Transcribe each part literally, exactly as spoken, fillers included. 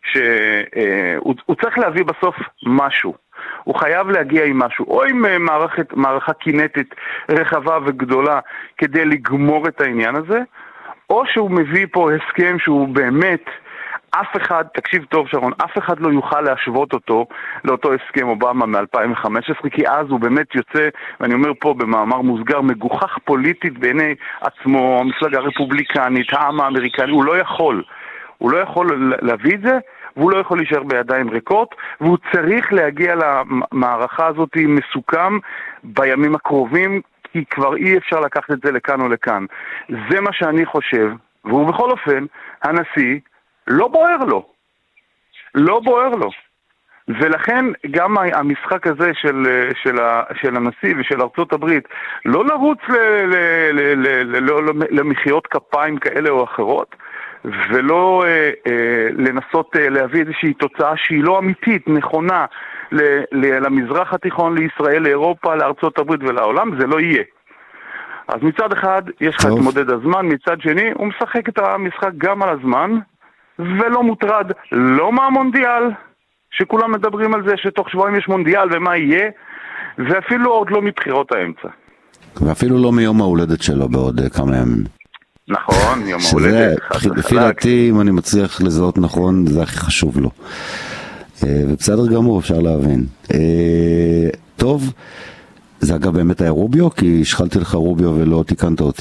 שהוא צריך להביא בסוף משהו. הוא חייב להגיע עם משהו, או עם מערכת, מערכה קינטית רחבה וגדולה כדי לגמור את העניין הזה, או שהוא מביא פה הסכם שהוא באמת, אף אחד, תקשיב טוב שרון, אף אחד לא יוכל להשוות אותו לאותו הסכם אובמה מ-אלפיים וחמש עשרה, כי אז הוא באמת יוצא, ואני אומר פה במאמר מוסגר, מגוחך פוליטית בעיני עצמו, המפלגה הרפובליקנית, העם האמריקני, הוא לא יכול, הוא לא יכול להביא את זה, והוא לא יכול להישאר בידיים ריקות, והוא צריך להגיע למערכה הזאת מסוכם בימים הקרובים, כי כבר אי אפשר לקחת את זה לכאן או לכאן. זה מה שאני חושב, והוא בכל אופן, הנשיא, לא בוער לו. לא בוער לו. ולכן גם המשחק הזה של, של, של הנשיא ושל ארצות הברית, לא לרוץ ל, ל, ל, ל, ל, ל, למחיות כפיים כאלה או אחרות, ולא אה, אה, לנסות אה, להביא איזושהי תוצאה שהיא לא אמיתית, נכונה, ל, ל, למזרח התיכון, לישראל, לאירופה, לארצות הברית ולעולם, זה לא יהיה. אז מצד אחד יש לך את מודד הזמן, מצד שני הוא משחק את המשחק גם על הזמן, ולא מוטרד לא מהמונדיאל, שכולם מדברים על זה שתוך שבועיים יש מונדיאל ומה יהיה, ואפילו עוד לא מבחירות האמצע. ואפילו לא מיום ההולדת שלו בעוד כמה ימים. נכון, יום ההולדת. לפי דעתי, אם אני מצליח לזהות נכון, זה הכי חשוב לו. ובסדר גמור, אפשר להבין. טוב, זה אגב באמת היה רוביו, כי השחלתי לך רוביו ולא תיקנת אותי.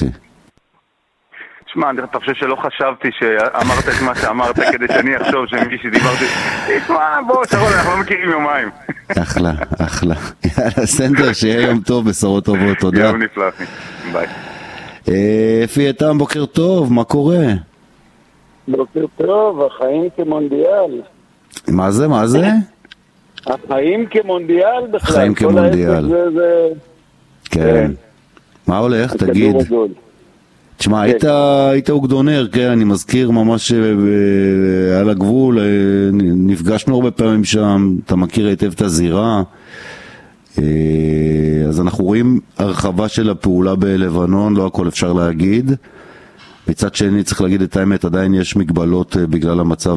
תשמע, אתה חושב שלא חשבתי שאמרת את מה שאמרת כדי שאני אחשוב שמי שדיברתי, תשמע, בוא, שרון, אנחנו לא מכירים יומיים. אחלה, אחלה. יאללה, סנדר, שיהיה יום טוב, בשורות טובות, תודה. יום נפלא, ביי. אפי איתם, בוקר טוב, מה קורה? בוקר טוב, החיים כמונדיאל. מה זה, מה זה? החיים כמונדיאל בכלל. החיים כמונדיאל. כן. מה הולך, תגיד? תשמע, היית אוגדונר, כן, אני מזכיר ממש על הגבול, נפגשנו הרבה פעמים שם, אתה מכיר היטב את הזירה, אז אנחנו רואים הרחבה של הפעולה בלבנון, לא הכל אפשר להגיד. מצד שני צריך להגיד את האמת, עדיין יש מגבלות בגלל המצב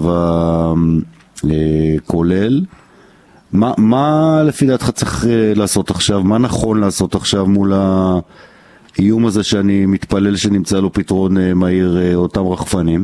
הכולל. מה, מה לפי דעתך צריך לעשות עכשיו? מה נכון לעשות עכשיו מול האיום הזה שאני מתפלל שנמצא לו פתרון מהיר, אותם רחפנים?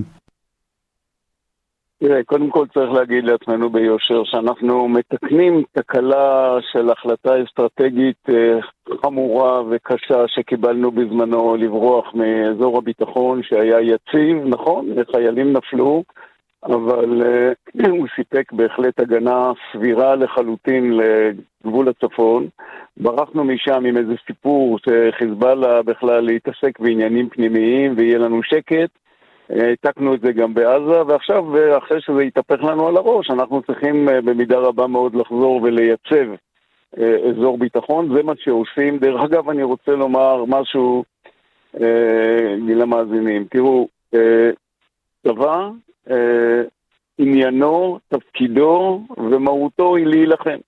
תראה, קודם כל צריך להגיד לעצמנו ביושר שאנחנו מתקנים תקלה של החלטה אסטרטגית חמורה וקשה שקיבלנו בזמנו לברוח מאזור הביטחון שהיה יציב, נכון, חיילים נפלו, אבל uh, הוא סיפק בהחלט הגנה סבירה לחלוטין לגבול הצפון. ברחנו משם עם איזה סיפור שחיזבאללה בכלל להתעסק בעניינים פנימיים ויהיה לנו שקט. העתקנו את זה גם בעזה, ועכשיו אחרי שזה יתהפך לנו על הראש, אנחנו צריכים במידה רבה מאוד לחזור ולייצב אזור ביטחון. זה מה שעושים. דרך אגב, אני רוצה לומר משהו אה, למאזינים. תראו, אה, צבא, אה, עניינו, תפקידו ומהותו היא להילחם.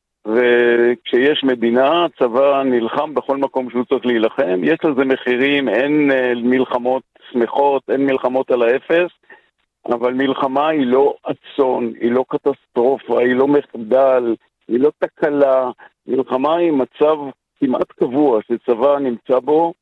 וכשיש מדינה, צבא נלחם בכל מקום שהוא צריך להילחם. יש לזה מחירים, אין אה, מלחמות שמחות, אין מלחמות על האפס, אבל מלחמה היא לא אסון, היא לא קטסטרופה, היא לא מחדל, היא לא תקלה. מלחמה היא מצב כמעט קבוע שצבא נמצא בו,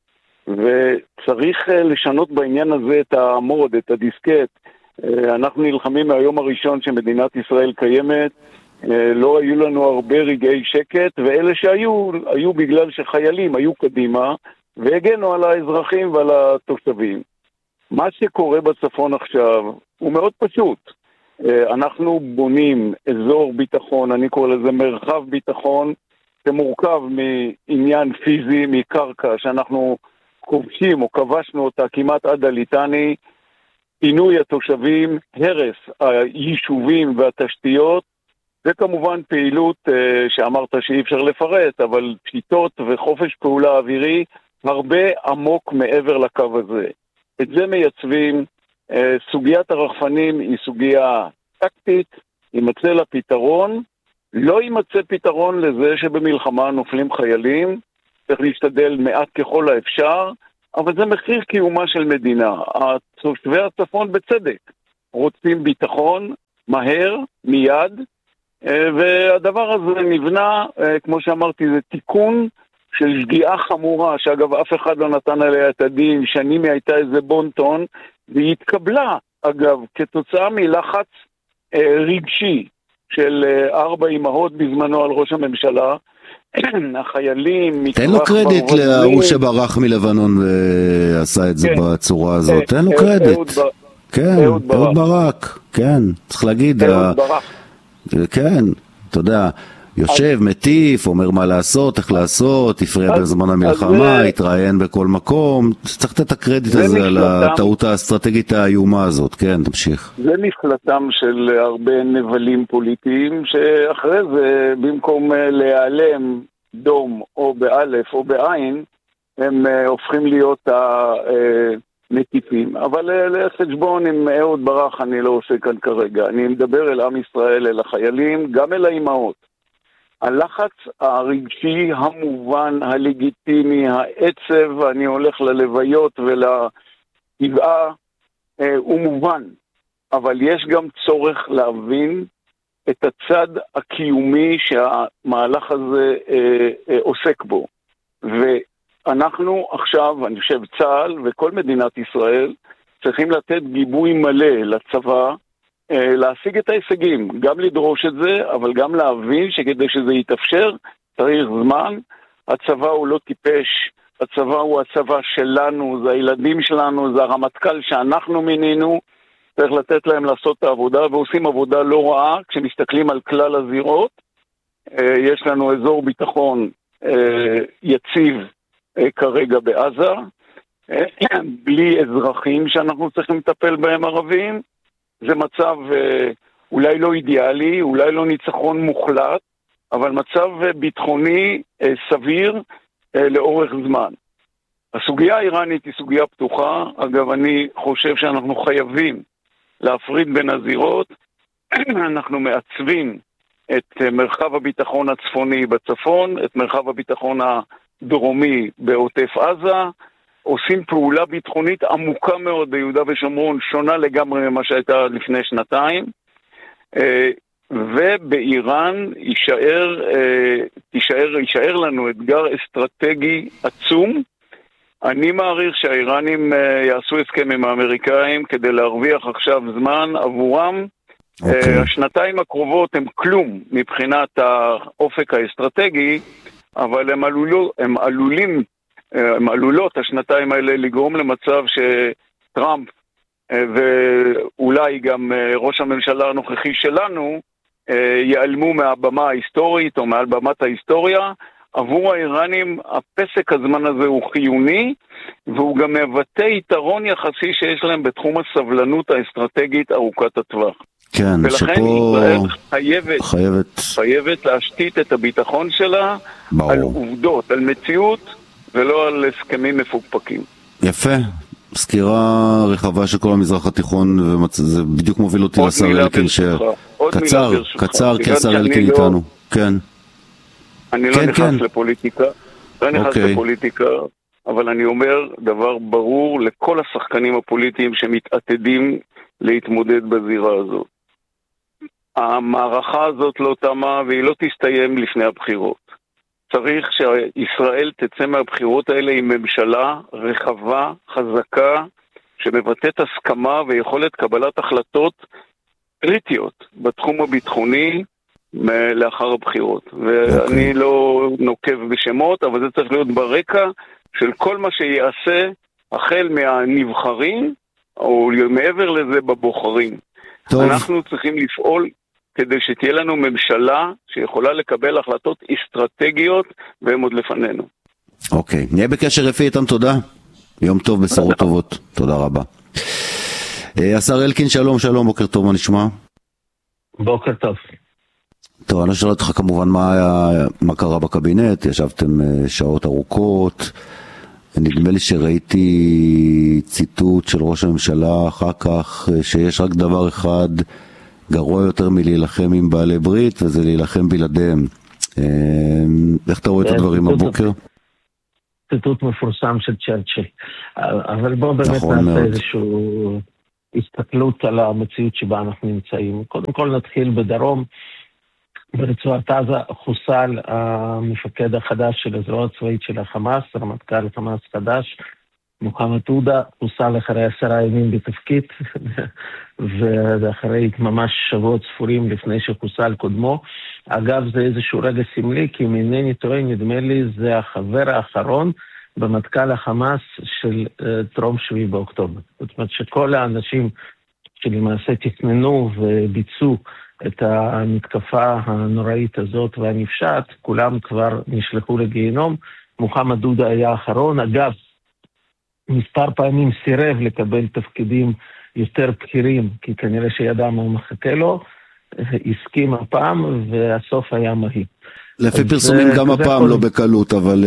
וצריך לשנות בעניין הזה את המוד, את הדיסקט. אנחנו נלחמים מהיום הראשון שמדינת ישראל קיימת, לא היו לנו הרבה רגעי שקט, ואלה שהיו, היו בגלל שחיילים היו קדימה, והגנו על האזרחים ועל התושבים. מה שקורה בצפון עכשיו הוא מאוד פשוט. אנחנו בונים אזור ביטחון, אני קורא לזה מרחב ביטחון, שמורכב מעניין פיזי, מקרקע שאנחנו כובשים או כבשנו אותה כמעט עד הליטני, פינוי התושבים, הרס היישובים והתשתיות, וכמובן פעילות שאמרת שאי אפשר לפרט, אבל פשיטות וחופש פעולה אווירי הרבה עמוק מעבר לקו הזה. את זה מייצבים. סוגיית הרחפנים היא סוגיה טקטית, יימצא לה פתרון, לא יימצא פתרון לזה שבמלחמה נופלים חיילים, צריך להשתדל מעט ככל האפשר, אבל זה מחיר קיומה של מדינה. תושבי הצפון בצדק רוצים ביטחון, מהר, מיד, והדבר הזה נבנה, כמו שאמרתי, זה תיקון של שגיאה חמורה, שאגב אף אחד לא נתן עליה את הדין, שנים היא הייתה איזה בונטון, והיא התקבלה, אגב, כתוצאה מלחץ רגשי של ארבע אמהות בזמנו על ראש הממשלה, החיילים... תן לו קרדיט להוא שברח מלבנון ועשה את זה בצורה הזאת, תן לו קרדיט. כן, אהוד ברק, כן, צריך להגיד. אהוד ברק. כן, אתה יודע, יושב, מטיף, אומר מה לעשות, איך לעשות, יפריע בזמן המלחמה, יתראיין בכל מקום, צריך לתת את הקרדיט הזה על הטעות האסטרטגית האיומה הזאת, כן, תמשיך. זה מפלטם של הרבה נבלים פוליטיים, שאחרי זה, במקום להיעלם דום או באלף או בעין, הם הופכים להיות המטיפים. אבל לחשבון עם אהוד ברק אני לא עושה כאן כרגע, אני מדבר אל עם ישראל, אל החיילים, גם אל האימהות. הלחץ הרגשי המובן, הלגיטימי, העצב, אני הולך ללוויות ולטבעה, אה, הוא מובן. אבל יש גם צורך להבין את הצד הקיומי שהמהלך הזה אה, אה, עוסק בו. ואנחנו עכשיו, אני חושב צה"ל וכל מדינת ישראל, צריכים לתת גיבוי מלא לצבא, להשיג את ההישגים, גם לדרוש את זה, אבל גם להבין שכדי שזה יתאפשר, צריך זמן. הצבא הוא לא טיפש, הצבא הוא הצבא שלנו, זה הילדים שלנו, זה הרמטכ"ל שאנחנו מינינו, צריך לתת להם לעשות את העבודה, ועושים עבודה לא רעה, כשמסתכלים על כלל הזירות. יש לנו אזור ביטחון יציב כרגע בעזה, בלי אזרחים שאנחנו צריכים לטפל בהם ערבים, זה מצב אולי לא אידיאלי, אולי לא ניצחון מוחלט, אבל מצב ביטחוני סביר לאורך זמן. הסוגיה האיראנית היא סוגיה פתוחה, אגב אני חושב שאנחנו חייבים להפריד בין הזירות, אנחנו מעצבים את מרחב הביטחון הצפוני בצפון, את מרחב הביטחון הדרומי בעוטף עזה, עושים פעולה ביטחונית עמוקה מאוד ביהודה ושומרון, שונה לגמרי ממה שהייתה לפני שנתיים, ובאיראן יישאר, יישאר, יישאר לנו אתגר אסטרטגי עצום. אני מעריך שהאיראנים יעשו הסכם עם האמריקאים כדי להרוויח עכשיו זמן עבורם. Okay. השנתיים הקרובות הם כלום מבחינת האופק האסטרטגי, אבל הם, עלולו, הם עלולים הם עלולות השנתיים האלה לגרום למצב שטראמפ ואולי גם ראש הממשלה הנוכחי שלנו ייעלמו מהבמה ההיסטורית או מעל במת ההיסטוריה. עבור האיראנים הפסק הזמן הזה הוא חיוני, והוא גם מבטא יתרון יחסי שיש להם בתחום הסבלנות האסטרטגית ארוכת הטווח. כן, ולכן שפה ישראל חייבת, חייבת... חייבת להשתית את הביטחון שלה ברור. על עובדות, על מציאות, ולא על הסכמים מפוקפקים. יפה, סקירה רחבה של כל המזרח התיכון, וזה בדיוק מוביל אותי לשר אלקין, קצר, קצר, כי השר אלקין איתנו. כן. אני לא נכנס לפוליטיקה, לא נכנס לפוליטיקה, אבל אני אומר דבר ברור לכל השחקנים הפוליטיים שמתעתדים להתמודד בזירה הזאת. המערכה הזאת לא תמה והיא לא תסתיים לפני הבחירות. צריך שישראל תצא מהבחירות האלה עם ממשלה רחבה, חזקה, שמבטאת הסכמה ויכולת קבלת החלטות קריטיות בתחום הביטחוני לאחר הבחירות. ואני לא נוקב בשמות, אבל זה צריך להיות ברקע של כל מה שיעשה החל מהנבחרים, או מעבר לזה בבוחרים. טוב. אנחנו צריכים לפעול כדי שתהיה לנו ממשלה שיכולה לקבל החלטות אסטרטגיות, והם עוד לפנינו. אוקיי, נהיה בקשר רפי איתם, תודה. יום טוב, בשורות טובות. תודה רבה. השר אלקין, שלום, שלום, בוקר טוב, מה נשמע? בוקר טוב. טוב, אני שואל אותך כמובן מה, מה קרה בקבינט, ישבתם שעות ארוכות, נדמה לי שראיתי ציטוט של ראש הממשלה אחר כך, שיש רק דבר אחד גרוע יותר מלהילחם עם בעלי ברית, וזה להילחם בלעדיהם. איך אתה רואה את הדברים הבוקר? ציטוט מפורסם של צ'רצ'יל. אבל בואו באמת נעשה איזשהו הסתכלות על המציאות שבה אנחנו נמצאים. קודם כל נתחיל בדרום, ברצועת עזה חוסל המפקד החדש של הזרוע הצבאית של החמאס, רמטכ"ל חמאס חדש, מוחמד עודה, חוסל אחרי עשרה ימים בתפקיד, ואחרי ממש שבועות ספורים לפני שחוסל קודמו. אגב, זה איזשהו רגע סמלי, כי אם אינני טועה, נדמה לי, זה החבר האחרון במטכ"ל החמאס של uh, טרום שביעי באוקטובר. זאת אומרת שכל האנשים שלמעשה תכננו וביצעו את המתקפה הנוראית הזאת והנפשעת, כולם כבר נשלחו לגיהנום. מוחמד עודה היה האחרון. אגב, מספר פעמים סירב לקבל תפקידים יותר בכירים, כי כנראה שידע מה מחכה לו, הסכים הפעם, והסוף היה מהיר. לפי פרסומים גם הפעם לא בקלות, אבל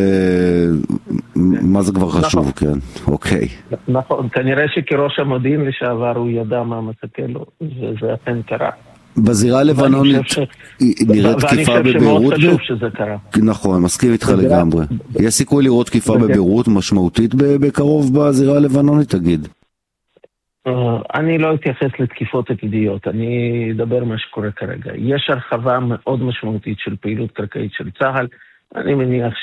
מה זה כבר חשוב, כן, אוקיי. נכון, כנראה שכראש המודיעין לשעבר הוא ידע מה מחכה לו, וזה אכן קרה. בזירה הלבנונית נראית תקיפה בביירות? ואני חושב שמאוד חשוב שזה קרה. נכון, מסכים איתך לגמרי. יש סיכוי לראות תקיפה בביירות משמעותית בקרוב בזירה הלבנונית, תגיד? אני לא אתייחס לתקיפות עתידיות, אני אדבר מה שקורה כרגע. יש הרחבה מאוד משמעותית של פעילות קרקעית של צה"ל, אני מניח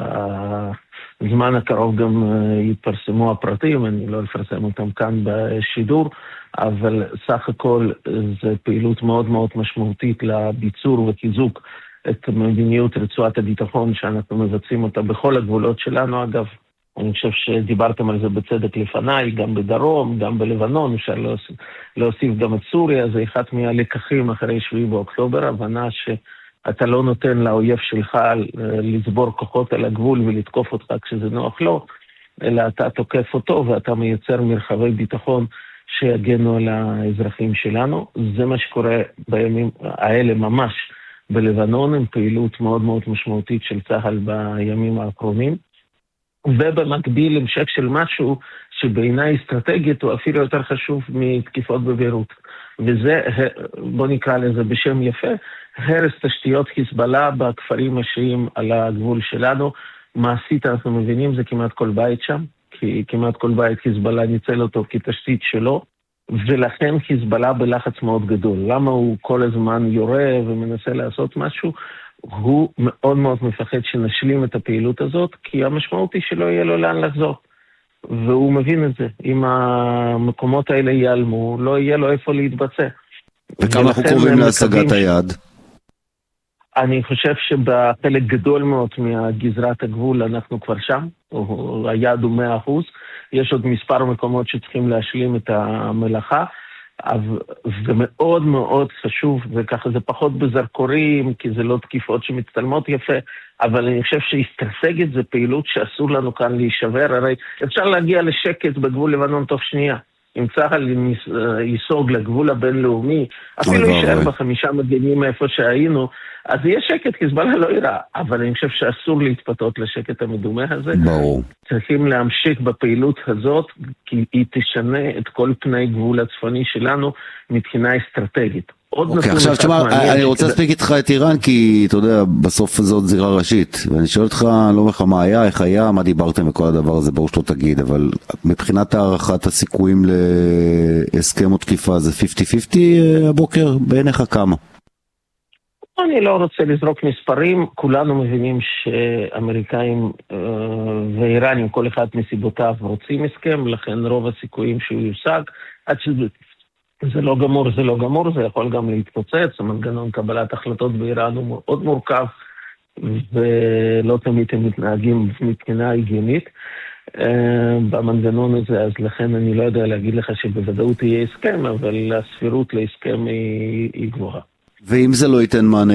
שבזמן הקרוב גם יתפרסמו הפרטים, אני לא אפרסם אותם כאן בשידור, אבל סך הכל זה פעילות מאוד מאוד משמעותית לביצור וחיזוק את מדיניות רצועת הביטחון שאנחנו מבצעים אותה בכל הגבולות שלנו. אגב, אני חושב שדיברתם על זה בצדק לפניי, גם בדרום, גם בלבנון, אפשר להוסיף, להוסיף גם את סוריה, זה אחד מהלקחים אחרי שביעי באוקטובר, הבנה שאתה לא נותן לאויב שלך לצבור כוחות על הגבול ולתקוף אותך כשזה נוח לו, אלא אתה תוקף אותו ואתה מייצר מרחבי ביטחון שיגנו על האזרחים שלנו. זה מה שקורה בימים האלה ממש בלבנון, עם פעילות מאוד מאוד משמעותית של צה"ל בימים האחרונים. ובמקביל המשך של משהו שבעיניי אסטרטגית הוא אפילו יותר חשוב מתקיפות בביירות. וזה, בוא נקרא לזה בשם יפה, הרס תשתיות חיזבאללה בכפרים השיעים על הגבול שלנו. מעשית אנחנו מבינים, זה כמעט כל בית שם, כי כמעט כל בית חיזבאללה ניצל אותו כתשתית שלו, ולכן חיזבאללה בלחץ מאוד גדול. למה הוא כל הזמן יורה ומנסה לעשות משהו? הוא מאוד מאוד מפחד שנשלים את הפעילות הזאת, כי המשמעות היא שלא יהיה לו לאן לחזור. והוא מבין את זה. אם המקומות האלה ייעלמו, לא יהיה לו איפה להתבצע. וכמה אנחנו קרובים להשגת היעד? אני חושב שבחלק גדול מאוד מהגזרת הגבול אנחנו כבר שם. היעד הוא מאה אחוז. יש עוד מספר מקומות שצריכים להשלים את המלאכה. זה מאוד מאוד חשוב, וככה זה פחות בזרקורים, כי זה לא תקיפות שמצטלמות יפה, אבל אני חושב שאסטרטגית זה פעילות שאסור לנו כאן להישבר. הרי אפשר להגיע לשקט בגבול לבנון תוך שנייה. אם צה"ל ייסוג לגבול הבינלאומי, אפילו יישאר בחמישה מגנים מאיפה שהיינו, אז יהיה שקט, חיזבאללה לא יראה. אבל אני חושב שאסור להתפתות לשקט המדומה הזה. ברור. צריכים להמשיך בפעילות הזאת, כי היא תשנה את כל פני גבול הצפוני שלנו מבחינה אסטרטגית. אוקיי, עכשיו תשמע, אני רוצה להספיק איתך את איראן, כי אתה יודע, בסוף זאת זירה ראשית, ואני שואל אותך, לא אומר לך מה היה, איך היה, מה דיברתם וכל הדבר הזה, ברור שלא תגיד, אבל מבחינת הערכת הסיכויים להסכם או תקיפה, זה חמישים חמישים הבוקר, בעיניך כמה? אני לא רוצה לזרוק מספרים, כולנו מבינים שאמריקאים ואיראנים, כל אחד מסיבותיו רוצים הסכם, לכן רוב הסיכויים שהוא יושג, עד שזה... זה לא גמור, זה לא גמור, זה יכול גם להתפוצץ, המנגנון קבלת החלטות באיראן הוא מאוד מורכב, ולא תמיד הם מתנהגים מבחינה הגיונית במנגנון הזה, אז לכן אני לא יודע להגיד לך שבוודאות יהיה הסכם, אבל הסבירות להסכם היא, היא גבוהה. ואם זה לא ייתן מענה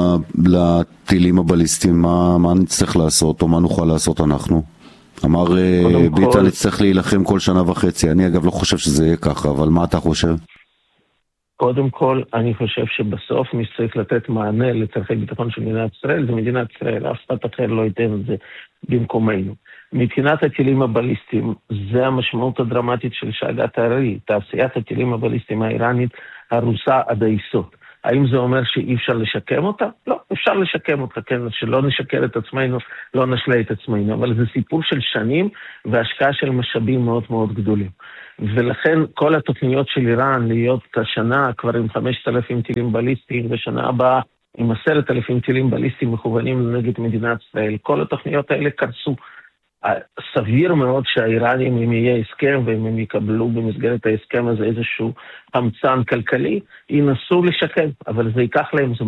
לטילים הבליסטיים, מה, מה נצטרך לעשות, או מה נוכל לעשות אנחנו? אמר ביטן נצטרך להילחם כל שנה וחצי. אני אגב לא חושב שזה יהיה ככה, אבל מה אתה חושב? קודם כל, אני חושב שבסוף מי שצריך לתת מענה לצרכי ביטחון של מדינת ישראל, זה מדינת ישראל, אף אחד אחר לא ייתן את זה במקומנו. מבחינת הטילים הבליסטיים, זה המשמעות הדרמטית של שאגת הארי, תעשיית הטילים הבליסטיים האיראנית הרוסה עד היסוד. האם זה אומר שאי אפשר לשקם אותה? לא, אפשר לשקם אותה, כן, שלא נשקר את עצמנו, לא נשלה את עצמנו, אבל זה סיפור של שנים והשקעה של משאבים מאוד מאוד גדולים. ולכן כל התוכניות של איראן להיות השנה כבר עם חמשת אלפים טילים בליסטיים, ושנה הבאה עם עשרת אלפים טילים בליסטיים מכוונים נגד מדינת ישראל, כל התוכניות האלה קרסו. סביר מאוד שהאיראנים, אם יהיה הסכם, ואם הם יקבלו במסגרת ההסכם הזה איזשהו חמצן כלכלי, ינסו לשקם, אבל זה ייקח להם זמן.